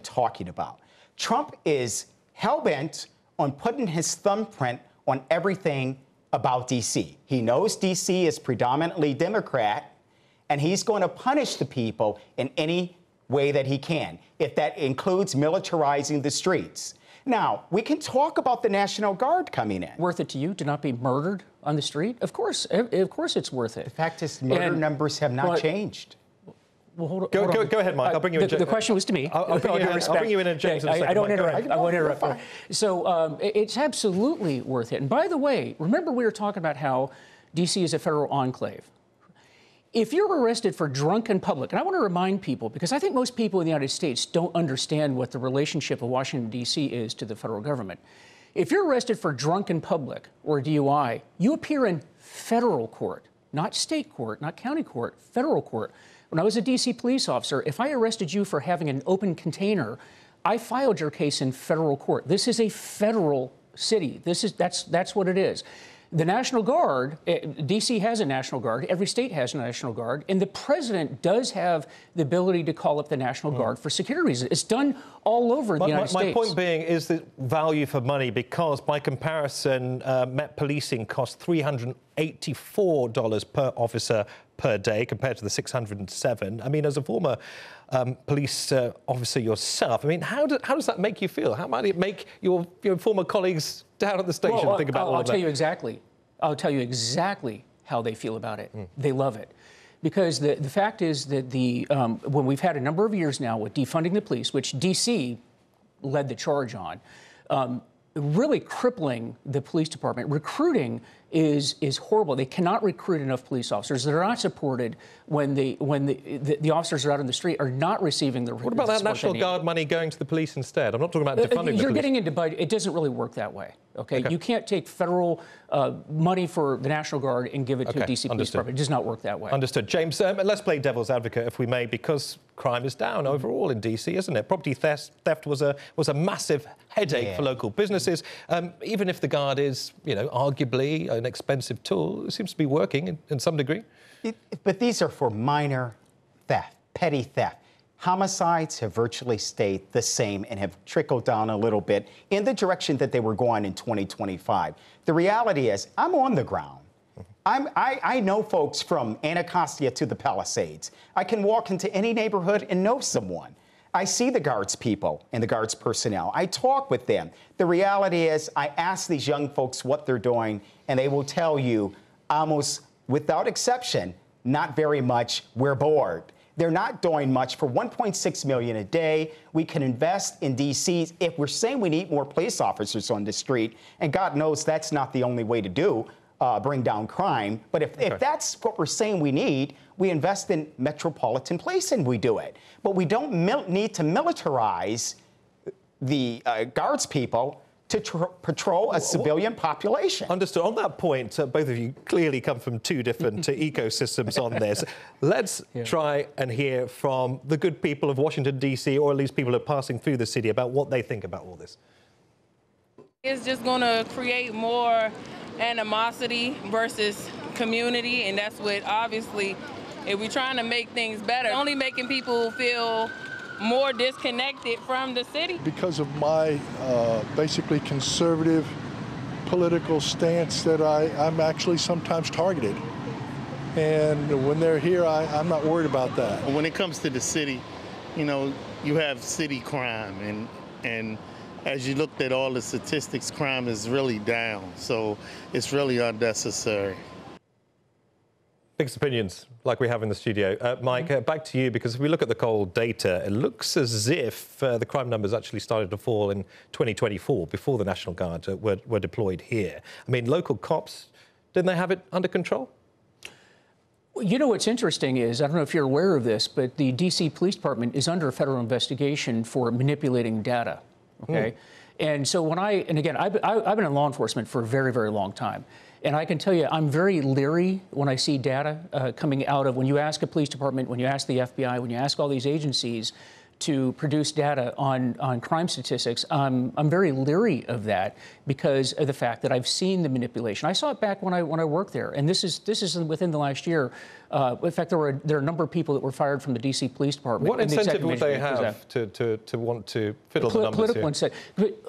talking about. Trump is hell-bent on putting his thumbprint on everything about D.C. He knows D.C. is predominantly Democrat, and he's going to punish the people in any way that he can, if that includes militarizing the streets. Now, we can talk about the National Guard coming in. Worth it to you to not be murdered on the street? Of course it's worth it. The fact is, murder numbers have not changed. Well, hold on. Go ahead, Mike. I'll bring you in. The question was to me. I'll bring you in, James. I don't interrupt. I won't interrupt. So it's absolutely worth it. And by the way, remember we were talking about how D.C. is a federal enclave. If you're arrested for drunken public, and I want to remind people, because I think most people in the United States don't understand what the relationship of Washington, D.C. is to the federal government. If you're arrested for drunken public or DUI, you appear in federal court, not state court, not county court, federal court. When I was a D.C. police officer, if I arrested you for having an open container, I filed your case in federal court. This is a federal city. That's what it is. The National Guard, D.C. has a National Guard, every state has a National Guard, and the president does have the ability to call up the National Guard for security reasons. It's done all over the United States. My point being is the value for money, because by comparison, Met Policing costs $384 per officer per day compared to the $607. I mean, as a former police officer yourself, I mean, how does that make you feel? How might it make your former colleagues down at the station think about all of that? I'll tell you exactly how they feel about it. They love it. Because the fact is that when we've had a number of years now with defunding the police, which D.C. led the charge on, really crippling the police department. Recruiting is horrible. They cannot recruit enough police officers. They're not supported when the officers are out on the street are not receiving the. What about that National Guard money going to the police instead? I'm not talking about defunding the police. You're getting into budget. It doesn't really work that way. Okay? You can't take federal money for the National Guard and give it to the D.C. Police Department. It does not work that way. Understood. James, let's play devil's advocate, if we may, because crime is down overall in D.C., isn't it? Property theft was a massive headache for local businesses. Even if the Guard is, arguably an expensive tool, it seems to be working in some degree. But these are for minor theft, petty theft. Homicides have virtually stayed the same and have trickled down a little bit in the direction that they were going in 2025. The reality is, I'm on the ground. I know folks from Anacostia to the Palisades. I can walk into any neighborhood and know someone. I see the Guards people and the Guards personnel. I talk with them. The reality is, I ask these young folks what they're doing, and they will tell you almost without exception, not very much, we're bored. They're not doing much. For $1.6 million a day, we can invest in D.C. If we're saying we need more police officers on the street, and God knows that's not the only way to bring down crime, but if that's what we're saying we need, we invest in metropolitan police and we do it. But we don't need to militarize the Guards people to patrol a civilian population. Understood. On that point, both of you clearly come from two different ecosystems on this. Let's try and hear from the good people of Washington, D.C., or at least people who are passing through the city, about what they think about all this. It's just going to create more animosity versus community, and that's what, obviously, if we're trying to make things better, only making people feel more disconnected from the city. Because of my basically conservative political stance, that I'm actually sometimes targeted. And when they're here, I'm not worried about that. When it comes to the city, you have city crime, and as you looked at all the statistics, crime is really down. So it's really unnecessary. Mixed opinions, like we have in the studio. Mike, back to you, because if we look at the cold data, it looks as if the crime numbers actually started to fall in 2024, before the National Guard were deployed here. I mean, local cops, didn't they have it under control? You know what's interesting is, I don't know if you're aware of this, but the D.C. Police Department is under a federal investigation for manipulating data, okay? And so again, I've been in law enforcement for a very, very long time. And I can tell you, I'm very leery when I see data coming out of, when you ask a police department, when you ask the FBI, when you ask all these agencies to produce data on crime statistics, I'm very leery of that because of the fact that I've seen the manipulation. I saw it back when I worked there, and this is within the last year. In fact, there are a number of people that were fired from the D.C. Police Department. What incentive would they have to want to fiddle the numbers political here? incentive.